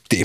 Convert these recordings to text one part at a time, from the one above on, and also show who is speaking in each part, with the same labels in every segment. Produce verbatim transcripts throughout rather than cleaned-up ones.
Speaker 1: åttio.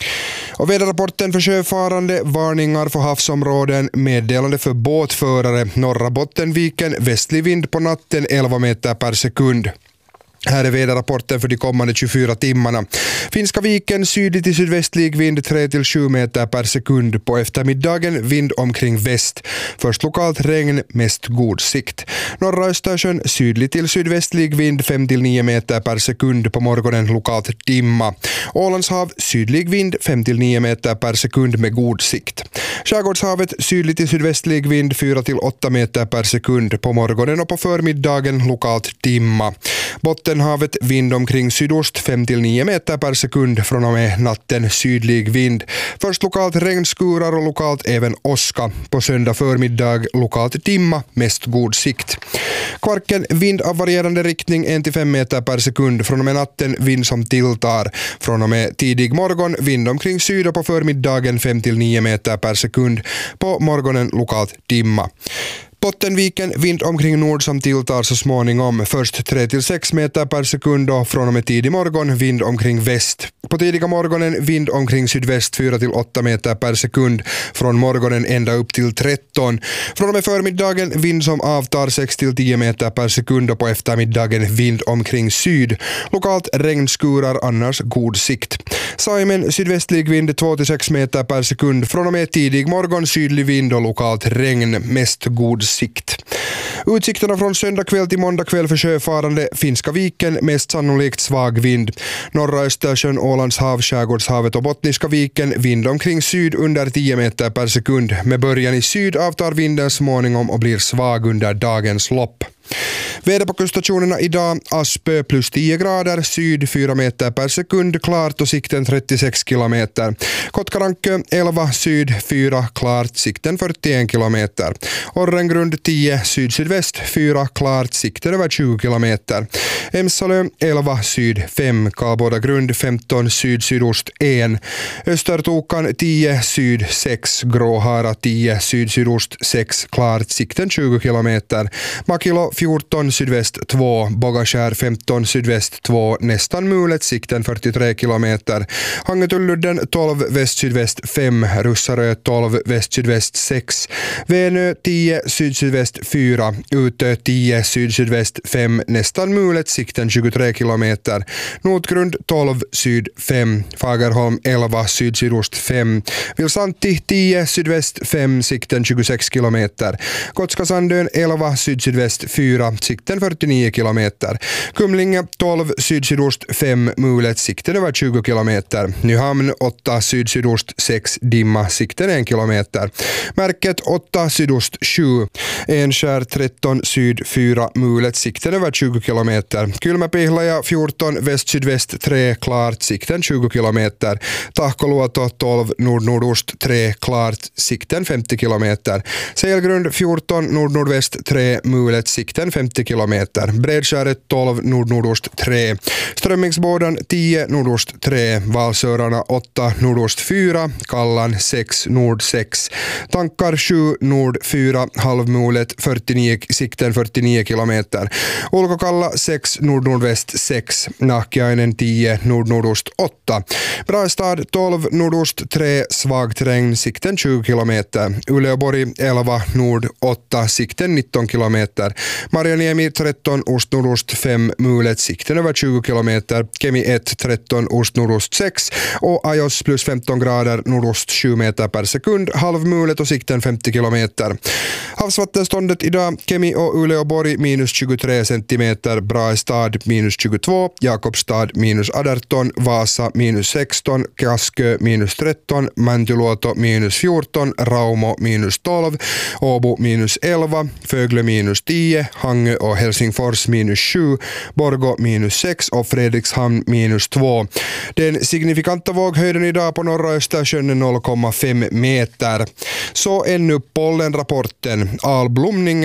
Speaker 1: Och väderrapporten för sjöfarande, varningar för havsområden, meddelande för båtförare, norra Bottenviken, västlig vind på natten elva meter per sekund. Här är väderrapporten för de kommande tjugofyra timmarna. Finska viken, sydlig till sydvästlig vind tre till sju meter per sekund. På eftermiddagen vind omkring väst. Först lokalt regn, mest god sikt. Norra Östersjön, sydlig till sydvästlig vind fem till nio meter per sekund. På morgonen lokalt dimma. Ålandshav, sydlig vind fem till nio meter per sekund med god sikt. Skärgårdshavet, sydlig till sydvästlig vind fyra till åtta meter per sekund. På morgonen och på förmiddagen lokalt dimma. Bottenhavet, vind omkring sydost fem till nio meter per sekund. Från och med natten sydlig vind. Först lokalt regnskurar och lokalt även åska. På söndag förmiddag lokalt dimma, mest god sikt. Kvarken, vind av varierande riktning en till fem meter per sekund. Från och med natten vind som tilltar. Från och med tidig morgon vind omkring syd och på förmiddagen fem till nio meter per sekund. På morgonen lokalt dimma. Bottenviken, vind omkring nord som tilltar så småningom. Först tre till sex meter per sekund och från och med tidig morgon vind omkring väst. På tidiga morgonen vind omkring sydväst fyra till åtta meter per sekund. Från morgonen ända upp till tretton. Från och med förmiddagen vind som avtar sex till tio meter per sekund och på eftermiddagen vind omkring syd. Lokalt regnskurar, annars god sikt. Saimen, sydvästlig vind två till sex meter per sekund. Från och med tidig morgon sydlig vind och lokalt regn, mest god sikt. Utsikterna från söndag kväll till måndag kväll för sjöfarande, Finska viken, mest sannolikt svag vind. Norra Östersjön, Ålandshav, Skärgårdshavet och Bottniska viken, vind omkring syd under tio meter per sekund. Med början i syd avtar vinden småningom och blir svag under dagens lopp. Väder på kuststationerna idag, Aspö plus tio grader, syd fyra meter per sekund, klart och sikten trettiosex kilometer. Kotkarankö elva, syd fyra, klart, sikten fyrtioen kilometer. Orrengrund tio, syd-sydväst fyra, klart, sikten över tjugo kilometer. Emsalö elva, syd fem, Karlbodagrund femton, syd-sydost ett. Östertokan tio, syd sex, Gråhara tio, syd-sydost sex, klart, sikten tjugo kilometer. Makilo fjorton, sydväst två, Bogaskär femton, sydväst två, nästan mulet, sikten fyrtiotre kilometer. Hangetulludden tolv, väst-sydväst fem, Russarö tolv, väst-sydväst sex, Vänö tio, syd-sydväst fyra, Utö tio, syd-sydväst fem, nästan mulet, sikten tjugotre kilometer. Notgrund tolv, syd fem, Fagerholm elva, syd-sydost fem, Vilsanti tio, sydväst fem, sikten tjugosex kilometer. Kotskasandön elva, syd-sydväst fyra, sikten fyrtionio kilometer. Kumlinge tolv, syd-sydost fem, mulet, sikten över tjugo kilometer. Nyhamn åtta, syd-sydost sex, dimma, sikten en kilometer. Märket åtta, sydost sju, Enskär tretton, syd fyra, mulet, sikten över tjugo kilometer. Kylmäpihlaja fjorton, väst-sydväst tre, klart, sikten tjugo kilometer. Tahkoluoto tolv, nord-nordost tre, klart, sikten femtio kilometer. Seilgrund fjorton, nord-nordväst tre, mulet, sikten femtio kilometer. Bredskäret tolv, nord-nordost tre. Strömmingsbådan tio, nordost tre. Valsörarna åtta, nordost fyra. Kallan sex, nord sex. Tankar sju, nord fyra. Halvmulet fyrtionio, sikten fyrtionio kilometer. Ulkokalla sex, nord-nordväst sex. Nahkiainen tio, nord-nordost åtta. Brastad tolv, nordost tre. Svagt regn, sikten tjugo kilometer. Uleåborg elva, nord åtta, sikten nitton kilometer. Marjaniemi tretton, ost-nordost fem, mulet, sikten över tjugo kilometer. Kemi ett, tretton, ost-nordost sex och Ajos plus femton grader, nordost sju meter per sekund, halvmulet och sikten femtio kilometer. Havsvattenståndet idag, Kemi och Uleåborg minus tjugotre centimeter, Brastad minus tjugotvå, Jakobstad minus arton, Vasa minus sexton, Kaskö minus tretton, Mäntyluoto minus fjorton, Raumo minus tolv, Åbo minus elva, Fögle minus tio, Hangö och Helsingfors minus sju, Borgå minus sex och Fredrikshamn minus två. Den signifikanta våghöjden idag på norra Östersjön är noll komma fem meter. Så ännu pollenrapporten. Alblomningen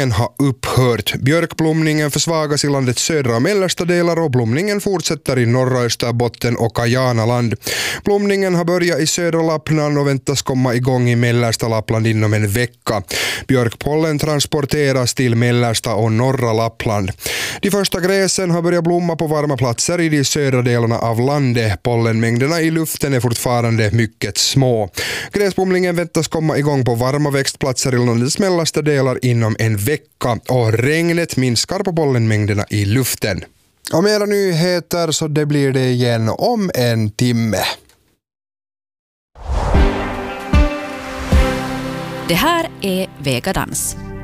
Speaker 1: pollen har upphört. Björkblomningen försvagas i landets södra och mellersta delar och blomningen fortsätter i norra Österbotten och Kajanaland. Blomningen har börjat i södra Lappland och väntas komma igång i mellersta Lappland inom en vecka. Björkpollen transporteras till mellersta och norra Lappland. De första gräsen har börjat blomma på varma platser i de södra delarna av landet. Pollenmängderna i luften är fortfarande mycket små. Gräsblomningen väntas komma igång på varma växtplatser i landets mellersta delar inom en vecka och regnet minskar på pollenmängderna i luften. Och mera nyheter så det blir det igen om en timme.
Speaker 2: Det här är Vegadans.